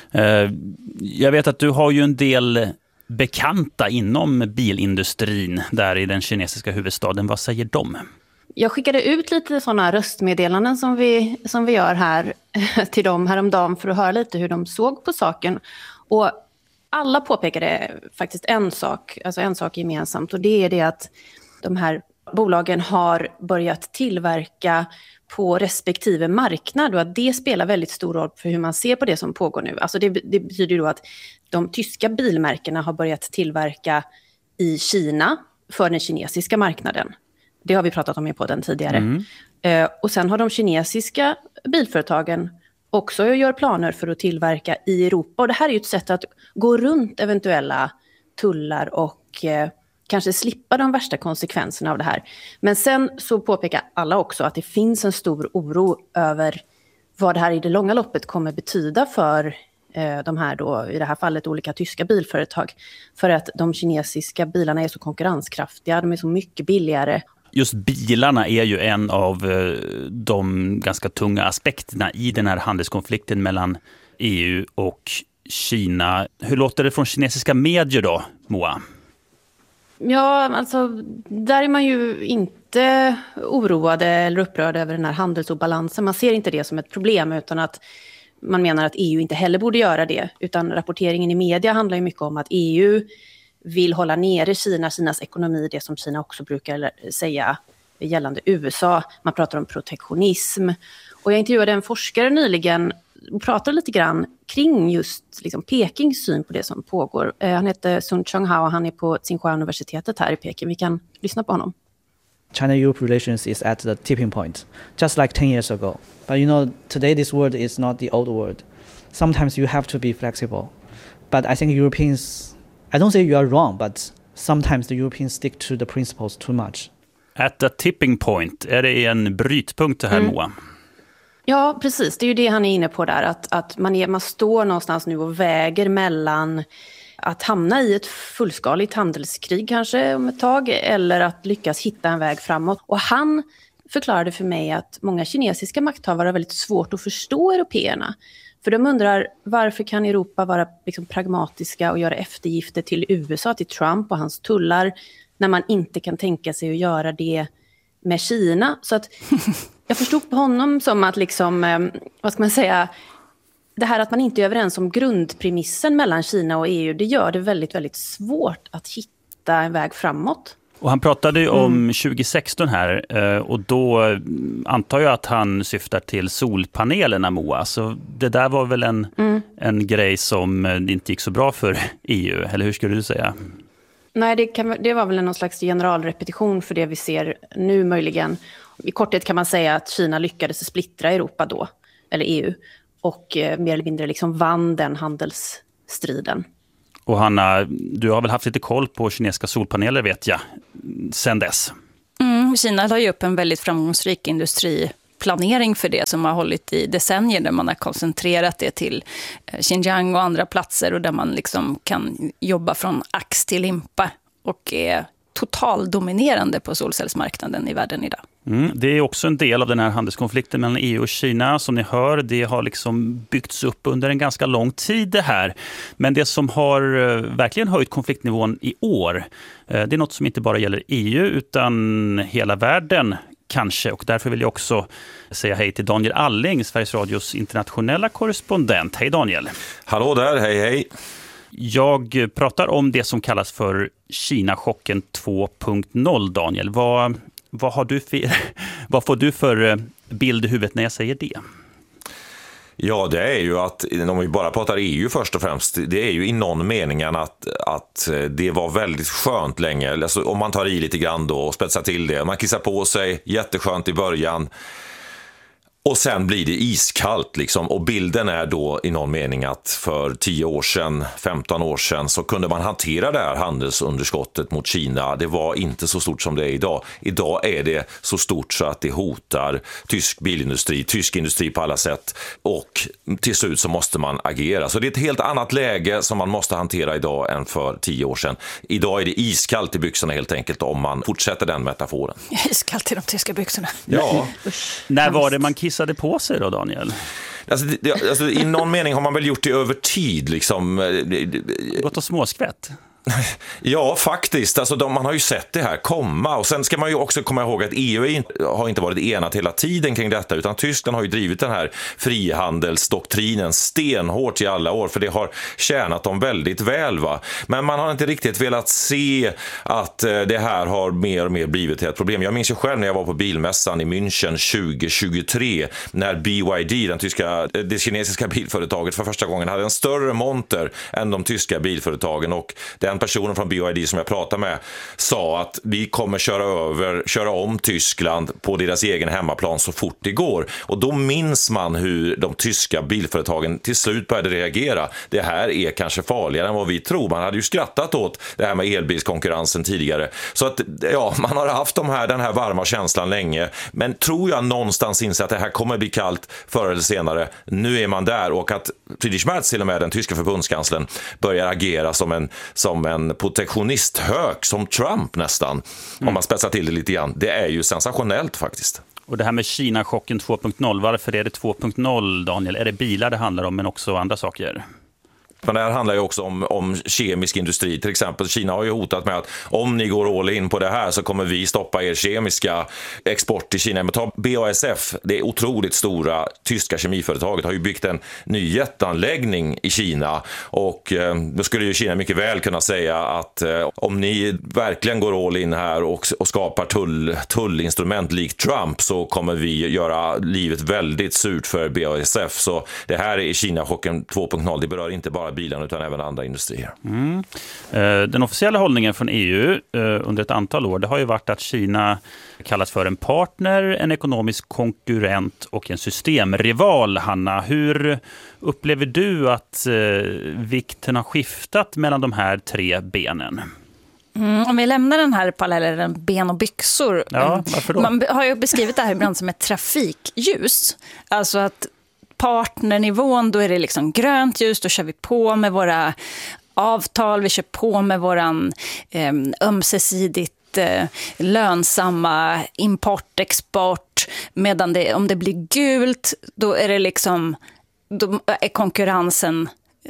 Jag vet att du har ju en del bekanta inom bilindustrin där i den kinesiska huvudstaden. Vad säger de? Jag skickade ut lite sådana röstmeddelanden som vi gör här till dem häromdagen för att höra lite hur de såg på saken. Och alla påpekade faktiskt en sak gemensamt, och det är det att de här bolagen har börjat tillverka på respektive marknad och att det spelar väldigt stor roll för hur man ser på det som pågår nu. Alltså det betyder ju då att de tyska bilmärkena har börjat tillverka i Kina för den kinesiska marknaden. Det har vi pratat om i podden tidigare. Och sen har de kinesiska bilföretagen också gör planer för att tillverka i Europa. Och det här är ju ett sätt att gå runt eventuella tullar och kanske slippa de värsta konsekvenserna av det här. Men sen så påpekar alla också att det finns en stor oro över vad det här i det långa loppet kommer betyda för de här då, i det här fallet olika tyska bilföretag. För att de kinesiska bilarna är så konkurrenskraftiga, de är så mycket billigare. Just bilarna är ju en av de ganska tunga aspekterna i den här handelskonflikten mellan EU och Kina. Hur låter det från kinesiska medier då, Moa? Ja, alltså där är man ju inte oroade eller upprörda över den här handelsobalansen. Man ser inte det som ett problem, utan att man menar att EU inte heller borde göra det. Utan rapporteringen i media handlar ju mycket om att EU vill hålla nere Kinas ekonomi, det som Kina också brukar säga gällande USA. Man pratar om protektionism. Och jag intervjuade en forskare nyligen och pratade lite grann kring just Pekings syn på det som pågår. Han heter Sun Chonghao och han är på Tsinghua-universitetet här i Peking. Vi kan lyssna på honom. China-Europe relations is at the tipping point, just like 10 years ago. But today this world is not the old world. Sometimes you have to be flexible. But I think Europeans, I don't say you are wrong, but sometimes the Europeans stick to the principles too much. At the tipping point, är det en brytpunkt det här, Moa? Ja, precis. Det är ju det han är inne på där. Att man står någonstans nu och väger mellan att hamna i ett fullskaligt handelskrig kanske om ett tag, eller att lyckas hitta en väg framåt. Och han förklarade för mig att många kinesiska makthavare har väldigt svårt att förstå européerna. För de undrar, varför kan Europa vara pragmatiska och göra eftergifter till USA, till Trump och hans tullar, när man inte kan tänka sig att göra det med Kina? Så att jag förstod på honom som att det här att man inte är överens om grundpremissen mellan Kina och EU, det gör det väldigt, väldigt svårt att hitta en väg framåt. Och han pratade ju om 2016 här, och då antar jag att han syftar till solpanelerna, Moa. Så det där var väl en grej som inte gick så bra för EU, eller hur skulle du säga? Nej, det var väl någon slags generalrepetition för det vi ser nu möjligen. I korthet kan man säga att Kina lyckades splittra Europa då, eller EU, och mer eller mindre liksom vann den handelsstriden. Och Hanna, du har väl haft lite koll på kinesiska solpaneler, vet jag, sen dess? Kina har ju upp en väldigt framgångsrik industriplanering för det som har hållit i decennier, där man har koncentrerat det till Xinjiang och andra platser och där man liksom kan jobba från ax till limpa och är totaldominerande på solcellsmarknaden i världen idag. Det är också en del av den här handelskonflikten mellan EU och Kina. Som ni hör, det har liksom byggts upp under en ganska lång tid det här. Men det som har verkligen höjt konfliktnivån i år, det är något som inte bara gäller EU utan hela världen kanske. Och därför vill jag också säga hej till Daniel Alling, Sveriges Radios internationella korrespondent. Hej Daniel! Hallå där, hej hej! Jag pratar om det som kallas för Kina-chocken 2.0, Daniel. Vad får du för bild i huvudet när jag säger det? Ja, det är ju att, om vi bara pratar EU först och främst, det är ju i någon mening att det var väldigt skönt länge. Alltså, om man tar i lite grann då och spetsar till det. Man kissar på sig, jätteskönt i början. Och sen blir det iskallt liksom. Och bilden är då i någon mening att för 10 år sedan, 15 år sedan så kunde man hantera det här handelsunderskottet mot Kina. Det var inte så stort som det är idag. Idag är det så stort så att det hotar tysk bilindustri, tysk industri på alla sätt. Och till slut så måste man agera. Så det är ett helt annat läge som man måste hantera idag än för 10 år sedan. Idag är det iskallt i byxorna helt enkelt om man fortsätter den metaforen. Iskallt i de tyska byxorna. Ja. När var det man kissade på sig då, Daniel? Alltså, i någon mening har man väl gjort det över tid liksom. Gått och småskvätt. Ja, faktiskt. Alltså, man har ju sett det här komma. Och sen ska man ju också komma ihåg att EU har inte varit enat hela tiden kring detta, utan Tyskland har ju drivit den här frihandelsdoktrinen stenhårt i alla år, för det har tjänat dem väldigt väl, va? Men man har inte riktigt velat se att det här har mer och mer blivit ett problem. Jag minns ju själv när jag var på bilmässan i München 2023 när BYD, det kinesiska bilföretaget, för första gången hade en större monter än de tyska bilföretagen, och den personen från BYD som jag pratade med sa att vi kommer köra om Tyskland på deras egen hemmaplan så fort det går. Och då minns man hur de tyska bilföretagen till slut började reagera. Det här är kanske farligare än vad vi tror. Man hade ju skrattat åt det här med elbilskonkurrensen tidigare. Så att ja, man har haft den här varma känslan länge. Men tror jag någonstans inser att det här kommer bli kallt förr eller senare. Nu är man där, och att Friedrich Merz, till och med den tyska förbundskanslern, börjar agera som en protektionisthök, som Trump nästan, om man spetsar till det lite grann. Det är ju sensationellt faktiskt. Och det här med Kina-chocken 2.0, varför är det 2.0, Daniel? Är det bilar det handlar om, men också andra saker? Men det här handlar ju också om kemisk industri. Till exempel Kina har ju hotat med att om ni går all in på det här så kommer vi stoppa er kemiska export till Kina. Men ta BASF, det är otroligt stora tyska kemiföretaget, har ju byggt en ny jätteanläggning i Kina. Och då skulle ju Kina mycket väl kunna säga att om ni verkligen går all in här och skapar tullinstrument likt Trump, så kommer vi göra livet väldigt surt för BASF. Så det här är Kina-chocken 2.0. Det berör inte bara bilarna utan även andra industrier. Den officiella hållningen från EU under ett antal år, det har ju varit att Kina kallas för en partner, en ekonomisk konkurrent och en systemrival. Hanna, hur upplever du att vikten har skiftat mellan de här 3 benen? Om vi lämnar den här parallellen ben och byxor. Ja, varför då? Man har ju beskrivit det här ibland som ett trafikljus. Alltså att partnernivån, då är det liksom grönt ljus, då kör vi på med våra avtal, vi kör på med våran ömsesidigt lönsamma import, export, medan om det blir gult, då är det liksom, då är konkurrensen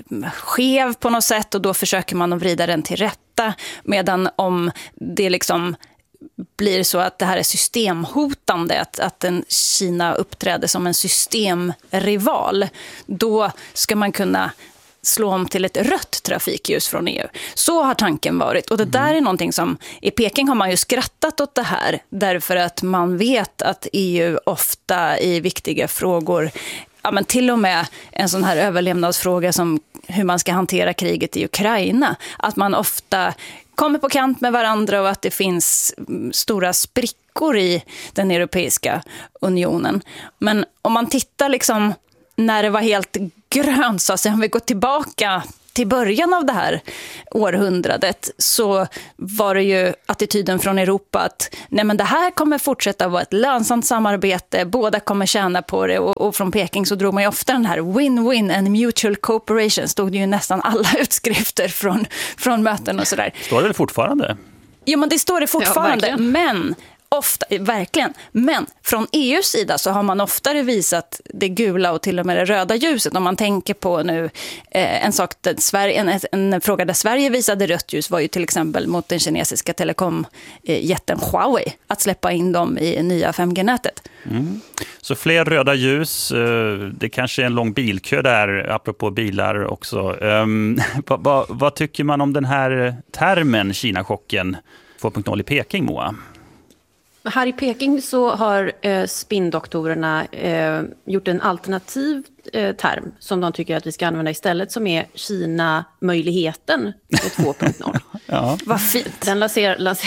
skev på något sätt och då försöker man att vrida den till rätta, medan om det liksom blir så att det här är systemhotande, att Kina uppträder som en systemrival, då ska man kunna slå om till ett rött trafikljus från EU. Så har tanken varit. Och det där är någonting som i Peking har man ju skrattat åt det här, därför att man vet att EU ofta i viktiga frågor men till och med en sån här överlevnadsfråga som hur man ska hantera kriget i Ukraina. Att man ofta kommer på kant med varandra och att det finns stora sprickor i den europeiska unionen. Men om man tittar liksom när det var helt grönt, så att om vi går tillbaka till början av det här århundradet, så var det ju attityden från Europa att nej, men det här kommer fortsätta vara ett lönsamt samarbete, båda kommer tjäna på det, och från Peking så drog man ju ofta den här win-win and mutual cooperation, stod det ju nästan alla utskrifter från möten och sådär. Står det fortfarande? Ja, men det står det fortfarande, ja, men verkligen. Men från EUs sida så har man oftare visat det gula och till och med det röda ljuset. Om man tänker på nu en fråga där Sverige visade rött ljus var ju till exempel mot den kinesiska telekomjätten Huawei. Att släppa in dem i nya 5G-nätet. Mm. Så fler röda ljus, det kanske är en lång bilkö där, apropå bilar också. Vad tycker man om den här termen Kina-chocken 2.0 i Peking, Moa? Här i Peking så har spindoktorerna gjort en alternativ term som de tycker att vi ska använda istället, som är Kina-möjligheten 2.0. Ja. Vad fint. Den lanserades...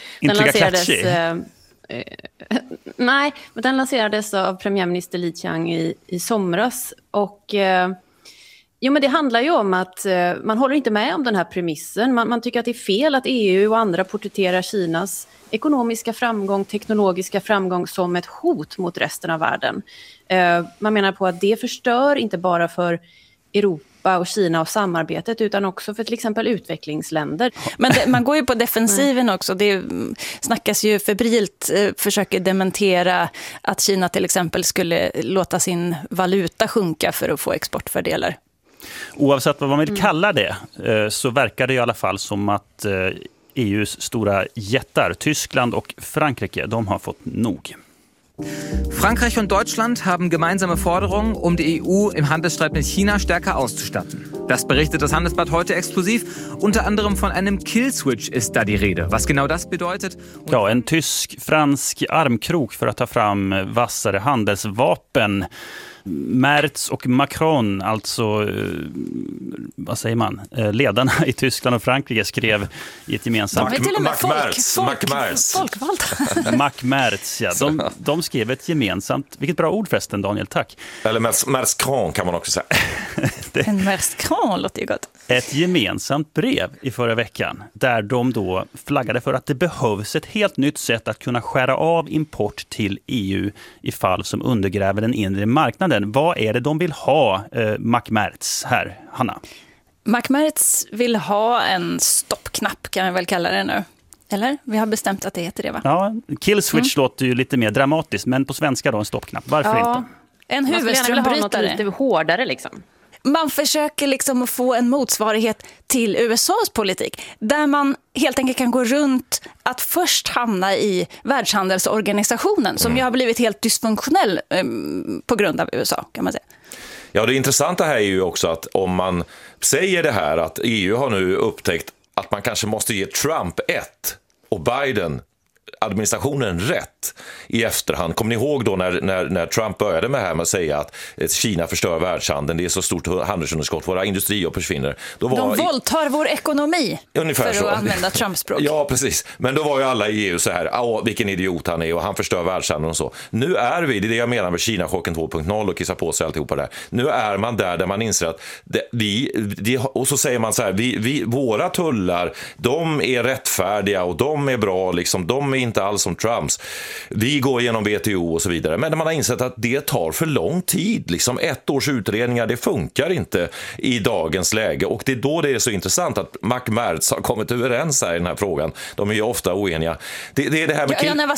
Nej, men den lanserades av premiärminister Li Qiang i somras. Och men det handlar ju om att man håller inte med om den här premissen. Man tycker att det är fel att EU och andra porträtterar Kinas ekonomiska framgång, teknologiska framgång som ett hot mot resten av världen. Man menar på att det förstör inte bara för Europa och Kina och samarbetet, utan också för till exempel utvecklingsländer. Men man går ju på defensiven också. Det snackas ju febrilt, försöker dementera att Kina till exempel skulle låta sin valuta sjunka för att få exportfördelar. Oavsett vad man vill kalla det så verkar det i alla fall som att EUs stora jättar, Tyskland och Frankrike, de har fått nog. Frankreich und Deutschland haben gemeinsame Forderungen, um die EU im Handelsstreit mit China stärker auszustatten. Das berichtet das Handelsblatt heute exklusiv. Unter anderem von einem Killswitch ist da die Rede. Was genau das bedeutet? Ja, en tysk-fransk armkrok för att ta fram vassare handelsvapen. Merz och Macron, alltså vad säger man, ledarna i Tyskland och Frankrike skrev i ett gemensamt... Mac Merz, ja. De skrev ett gemensamt, vilket bra ord förresten, Daniel, tack. Eller Merz-Kran kan man också säga. En Merz-Kran låter ju gott. Ett gemensamt brev i förra veckan där de då flaggade för att det behövs ett helt nytt sätt att kunna skära av import till EU i fall som undergräver den inre marknaden. Vad är det de vill ha, Mac Merz här, Hanna? Mac Merz vill ha en stoppknapp, kan vi väl kalla det nu. Eller? Vi har bestämt att det heter det, va? Ja, killswitch låter ju lite mer dramatiskt, men på svenska då en stoppknapp. Varför inte? En huvudströmbrytare. Lite hårdare liksom. Man försöker liksom att få en motsvarighet till USAs politik, där man helt enkelt kan gå runt att först hamna i Världshandelsorganisationen, som ju har blivit helt dysfunktionell på grund av USA, kan man säga. Ja, det intressanta här är ju också att om man säger det här att EU har nu upptäckt att man kanske måste ge Trump och Biden administrationen rätt i efterhand. Kommer ni ihåg då när Trump började med det här med att säga att Kina förstör världshandeln, det är så stort handelsunderskott, våra industrier försvinner. De våldtar vår ekonomi, ungefär för att använda Trumps språk. Ja, precis. Men då var ju alla i EU så här, vilken idiot han är och han förstör världshandeln och så. Nu är det är det jag menar med Kina-chocken 2.0 och kissa på sig alltihopa där. Nu är man där man inser att och så säger man så här, våra tullar, de är rättfärdiga och de är bra, liksom, de är inte alls som Trumps. Vi går igenom WTO och så vidare. Men man har insett att det tar för lång tid. Liksom 1 års utredningar, det funkar inte i dagens läge. Och det är då det är så intressant att Mac Merz har kommit överens här i den här frågan. De är ju ofta oeniga. Det är det här med när var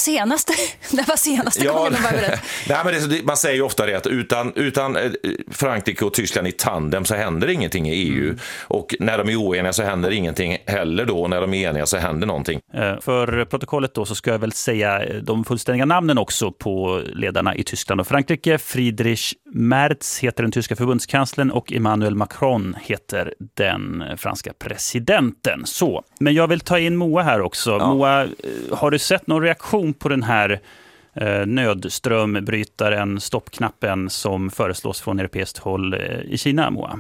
senaste gången de var överens? Nej, men man säger ju ofta det att utan Frankrike och Tyskland i tandem så händer ingenting i EU. Och när de är oeniga så händer ingenting heller då. När de är eniga så händer någonting. För protokollet då så ska jag väl säga de fullständiga namnen också på ledarna i Tyskland och Frankrike. Friedrich Merz heter den tyska förbundskanslern och Emmanuel Macron heter den franska presidenten. Så, men jag vill ta in Moa här också. Ja. Moa, har du sett någon reaktion på den här nödströmbrytaren, stoppknappen som föreslås från europeiskt håll i Kina, Moa?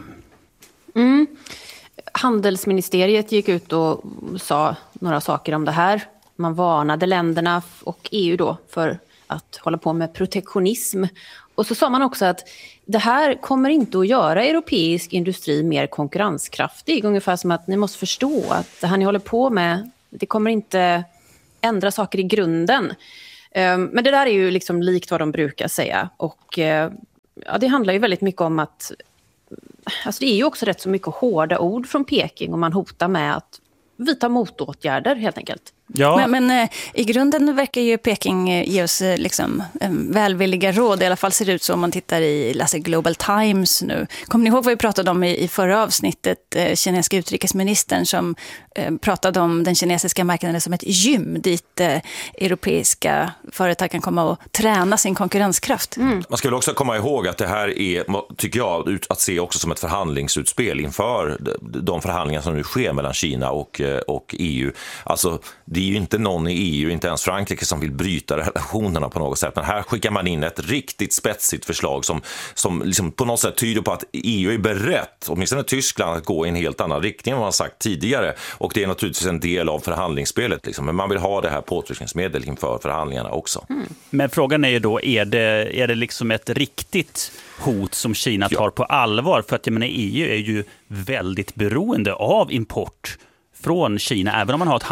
Handelsministeriet gick ut och sa några saker om det här. Man varnade länderna och EU då för att hålla på med protektionism. Och så sa man också att det här kommer inte att göra europeisk industri mer konkurrenskraftig. Ungefär som att ni måste förstå att det här ni håller på med, det kommer inte ändra saker i grunden. Men det där är ju liksom likt vad de brukar säga. Och ja, det handlar ju väldigt mycket om att alltså det är ju också rätt så mycket hårda ord från Peking och man hotar med att vidta motåtgärder helt enkelt. Ja. Men i grunden verkar ju Peking ge oss liksom välvilliga råd. I alla fall ser det ut så om man läser Global Times nu. Kommer ni ihåg vad vi pratade om i förra avsnittet? Kinesiska utrikesministern som pratade om den kinesiska marknaden som ett gym dit europeiska företag kan komma och träna sin konkurrenskraft. Man ska väl också komma ihåg att det här är, tycker jag, att se också som ett förhandlingsutspel inför de förhandlingar som nu sker mellan Kina och EU. Alltså det är ju inte någon i EU, inte ens Frankrike, som vill bryta relationerna på något sätt. Men här skickar man in ett riktigt spetsigt förslag som liksom på något sätt tyder på att EU är berett, åtminstone Tyskland, att gå i en helt annan riktning än vad man sagt tidigare. Och det är naturligtvis en del av förhandlingsspelet. Liksom. Men man vill ha det här påtryckningsmedel inför förhandlingarna också. Men frågan är ju då, är det liksom ett riktigt hot som Kina tar på allvar? För att jag menar, EU är ju väldigt beroende av import från Kina. Även om man har ett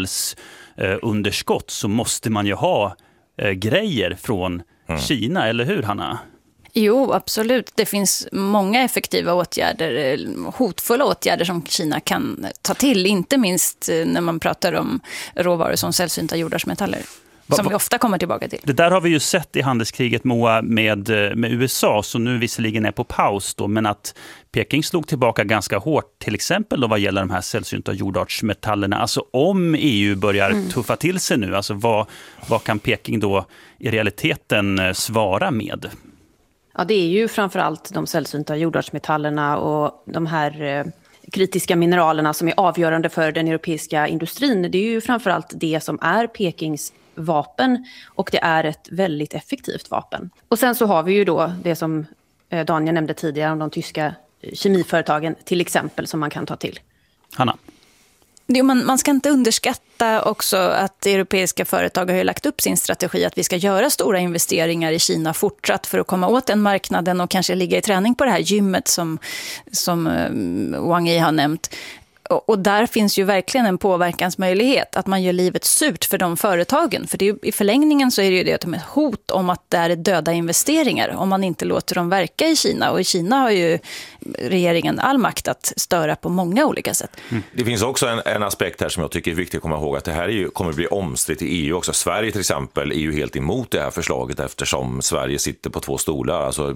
handelsunderskott så måste man ju ha grejer från Kina, eller hur, Hanna? Jo, absolut. Det finns många effektiva åtgärder, hotfulla åtgärder som Kina kan ta till. Inte minst när man pratar om råvaror som sällsynta jordartsmetaller. Som vi ofta kommer tillbaka till. Det där har vi ju sett i handelskriget, Moa, med USA, som nu visserligen är på paus då, men att Peking slog tillbaka ganska hårt, till exempel då vad gäller de här sällsynta jordartsmetallerna. Alltså om EU börjar tuffa till sig nu, alltså vad kan Peking då i realiteten svara med? Ja, det är ju framförallt de sällsynta jordartsmetallerna och de här kritiska mineralerna som är avgörande för den europeiska industrin. Det är ju framförallt det som är Pekings vapen, och det är ett väldigt effektivt vapen. Och sen så har vi ju då det som Daniel nämnde tidigare om de tyska kemiföretagen till exempel, som man kan ta till. Hanna? Man ska inte underskatta också att europeiska företag har lagt upp sin strategi att vi ska göra stora investeringar i Kina fortsatt för att komma åt den marknaden och kanske ligga i träning på det här gymmet som Wang Yi har nämnt. Och där finns ju verkligen en påverkansmöjlighet att man gör livet surt för de företagen. För det är, i förlängningen så är det ju det att de är ett hot om att det är döda investeringar om man inte låter dem verka i Kina. Och i Kina har ju regeringen all makt att störa på många olika sätt. Det finns också en aspekt här som jag tycker är viktigt att komma ihåg, att det här kommer att bli omstritt i EU också. Sverige till exempel är ju helt emot det här förslaget eftersom Sverige sitter på två stolar. Alltså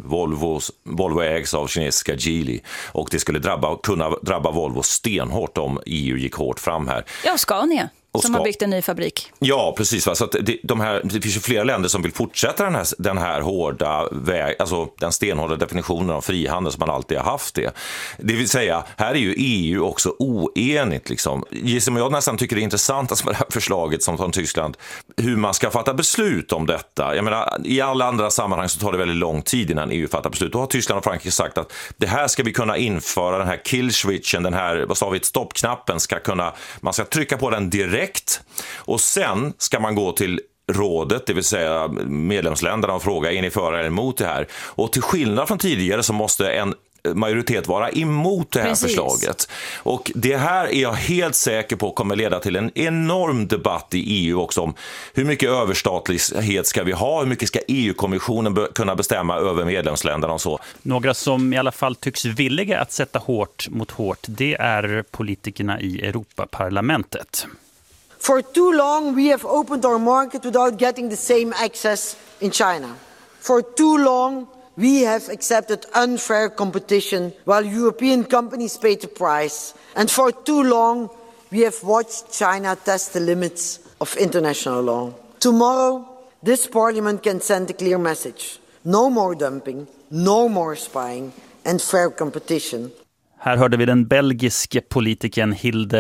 Volvo ägs av kinesiska Geely och det skulle kunna drabba Volvo stenhårt om EU gick hårt fram här. Ja, Scania. Som har byggt en ny fabrik. Ja, precis. Va? Så att det finns ju flera länder som vill fortsätta den här hårda alltså den stenhårda definitionen av frihandel som man alltid har haft det. Det vill säga, här är ju EU också oenigt. Liksom. Som jag nästan tycker är intressant alltså med det här förslaget som från Tyskland, hur man ska fatta beslut om detta. Jag menar, i alla andra sammanhang så tar det väldigt lång tid innan EU fattar beslut. Då har Tyskland och Frankrike sagt att det här ska vi kunna införa, den här kill switchen, den här, vad sa vi, stoppknappen man ska trycka på den direkt och sen ska man gå till rådet, det vill säga medlemsländerna, och fråga är ni för eller emot det här. Och till skillnad från tidigare så måste en majoritet vara emot det här förslaget. Och det här är jag helt säker på kommer leda till en enorm debatt i EU också om hur mycket överstatlighet ska vi ha, hur mycket ska EU-kommissionen kunna bestämma över medlemsländerna och så. Några som i alla fall tycks villiga att sätta hårt mot hårt, det är politikerna i Europaparlamentet. For too long we have opened our market without getting the same access in China. For too long we have accepted unfair competition while European companies pay the price. And for too long we have watched China test the limits of international law. Tomorrow this parliament can send a clear message. No more dumping, no more spying and fair competition. Här hörde vi den belgiske politikern Hilde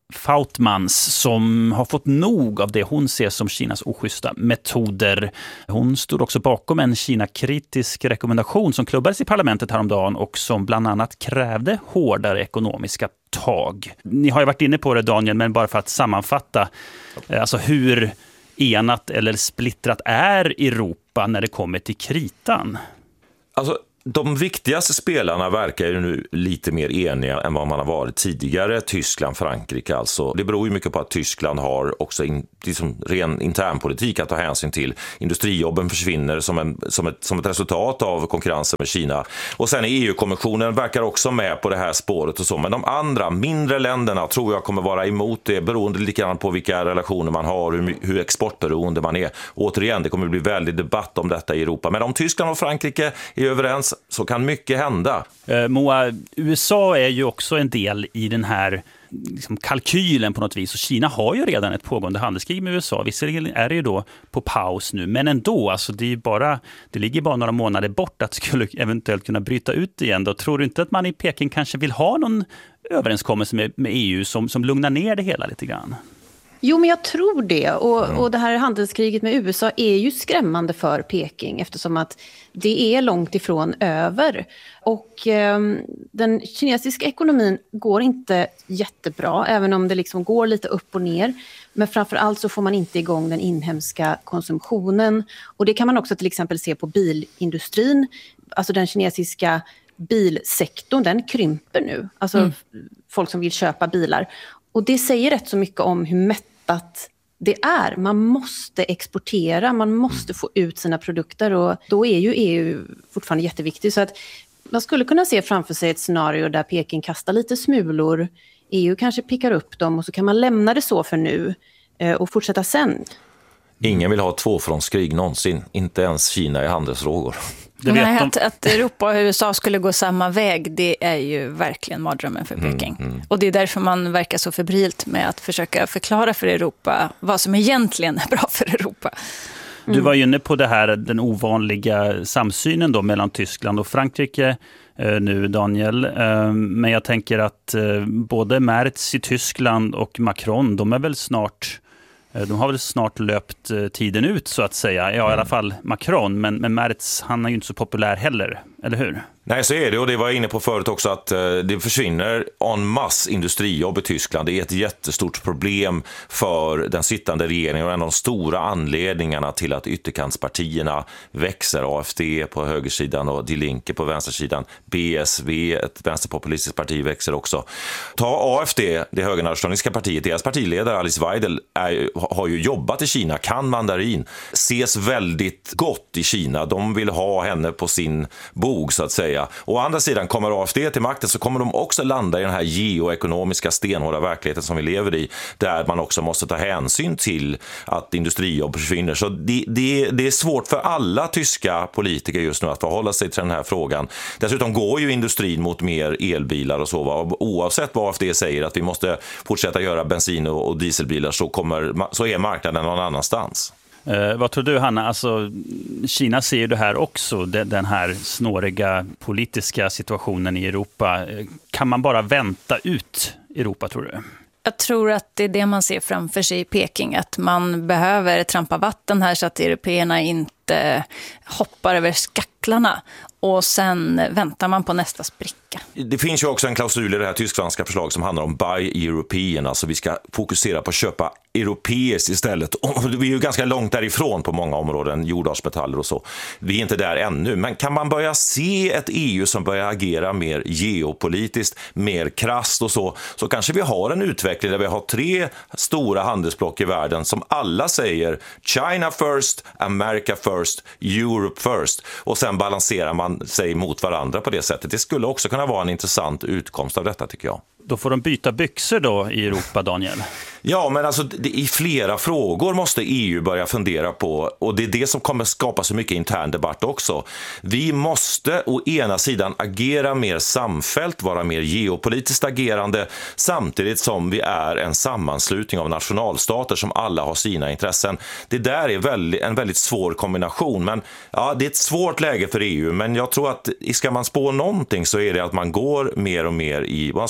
Fautmans som har fått nog av det hon ser som Kinas oschyssta metoder. Hon stod också bakom en Kina-kritisk rekommendation som klubbades i parlamentet häromdagen och som bland annat krävde hårdare ekonomiska tag. Ni har ju varit inne på det, Daniel, men bara för att sammanfatta, alltså hur enat eller splittrat är Europa när det kommer till kritan? Alltså, de viktigaste spelarna verkar ju nu lite mer eniga än vad man har varit tidigare. Tyskland, Frankrike alltså. Det beror ju mycket på att Tyskland har också liksom ren internpolitik att ta hänsyn till. Industrijobben försvinner som ett resultat av konkurrensen med Kina. Och sen EU-kommissionen verkar också med på det här spåret och så. Men de andra, mindre länderna tror jag kommer vara emot det, beroende lite grann på vilka relationer man har, hur exportberoende man är. Återigen, det kommer bli väldigt debatt om detta i Europa. Men om Tyskland och Frankrike är överens så kan mycket hända. Moa, USA är ju också en del i den här liksom kalkylen på något vis. Och Kina har ju redan ett pågående handelskrig med USA. Visserligen är det ju då på paus nu. Men ändå, alltså det ligger bara några månader bort att skulle eventuellt kunna bryta ut igen. Då tror du inte att man i Peking kanske vill ha någon överenskommelse med EU som lugnar ner det hela lite grann? Jo, men jag tror det. Och det här handelskriget med USA är ju skrämmande för Peking eftersom att det är långt ifrån över. Och den kinesiska ekonomin går inte jättebra, även om det liksom går lite upp och ner. Men framförallt så får man inte igång den inhemska konsumtionen. Och det kan man också till exempel se på bilindustrin. Alltså den kinesiska bilsektorn, den krymper nu. Alltså folk som vill köpa bilar. Och det säger rätt så mycket om hur mättat det är. Man måste exportera, man måste få ut sina produkter och då är ju EU fortfarande jätteviktigt. Så att man skulle kunna se framför sig ett scenario där Peking kastar lite smulor, EU kanske pickar upp dem och så kan man lämna det så för nu och fortsätta sen. Ingen vill ha ett tvåfrontskrig någonsin, inte ens Kina i handelsfrågor. Nej, att Europa och USA skulle gå samma väg, det är ju verkligen mardrömmen för Peking. Och det är därför man verkar så febrilt med att försöka förklara för Europa vad som egentligen är bra för Europa. Du var inne på det här, den ovanliga samsynen då mellan Tyskland och Frankrike nu, Daniel. Men jag tänker att både Merz i Tyskland och Macron, de har väl snart löpt tiden ut så att säga. Ja, i alla fall Macron, men Merz, han är ju inte så populär heller, eller hur? Nej, så är det, och det var jag inne på förut också, att det försvinner en mass industrijobb i Tyskland. Det är ett jättestort problem för den sittande regeringen och en av de stora anledningarna till att ytterkantspartierna växer. AfD på högersidan och Die Linke på vänstersidan. BSV, ett vänsterpopulistiskt parti, växer också. Ta AfD, det högernationalistiska partiet, deras partiledare Alice Weidel har ju jobbat i Kina, kan mandarin, ses väldigt gott i Kina. De vill ha henne på sin bog så att säga. Å andra sidan, kommer AfD till makten så kommer de också landa i den här geoekonomiska stenhårda verkligheten som vi lever i, där man också måste ta hänsyn till att industrijobb försvinner. Så det är svårt för alla tyska politiker just nu att förhålla sig till den här frågan. Dessutom går ju industrin mot mer elbilar och så. Oavsett vad AfD säger att vi måste fortsätta göra bensin- och dieselbilar så är marknaden någon annanstans. Vad tror du, Hanna? Alltså, Kina ser ju det här också, den här snåriga politiska situationen i Europa. Kan man bara vänta ut Europa, tror du? Jag tror att det är det man ser framför sig i Peking, att man behöver trampa vatten här så att européerna inte hoppar över skacklarna. Och sen väntar man på nästa spricka. Det finns ju också en klausul i det här tysk-franska förslag som handlar om Buy European. Alltså vi ska fokusera på att köpa europeiskt istället. Och vi är ju ganska långt därifrån på många områden, jordartsmetaller och så. Vi är inte där ännu. Men kan man börja se ett EU som börjar agera mer geopolitiskt, mer krasst och så kanske vi har en utveckling där vi har 3 stora handelsblock i världen som alla säger China first, America first, Europe first. Och sen balanserar man sig mot varandra på det sättet. Det skulle också kunna vara en intressant utkomst av detta, tycker jag. Då får de byta byxor då i Europa, Daniel? Ja, men alltså i flera frågor måste EU börja fundera på, och det är det som kommer skapa så mycket intern debatt också. Vi måste å ena sidan agera mer samfällt, vara mer geopolitiskt agerande, samtidigt som vi är en sammanslutning av nationalstater som alla har sina intressen. Det där är en väldigt svår kombination, men ja, det är ett svårt läge för EU, men jag tror att ska man spå någonting så är det att man går mer och mer i, vad ska man säga,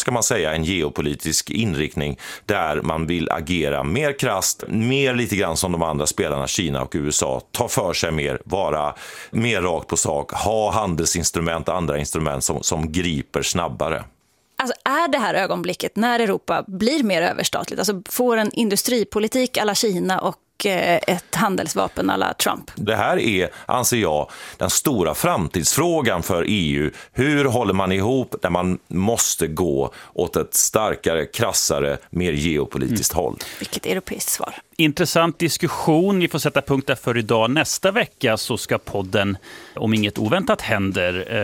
säga en geopolitisk inriktning där man vill agera mer krasst, mer lite grann som de andra spelarna, Kina och USA, ta för sig mer, vara mer rakt på sak, ha handelsinstrument och andra instrument som griper snabbare. Alltså är det här ögonblicket när Europa blir mer överstatligt, alltså får en industripolitik alla Kina och ett handelsvapen alla Trump? Det här är, anser jag, den stora framtidsfrågan för EU. Hur håller man ihop när man måste gå åt ett starkare, krassare, mer geopolitiskt håll? Vilket europeiskt svar. Intressant diskussion. Vi får sätta punkt där för idag. Nästa vecka så ska podden, om inget oväntat händer,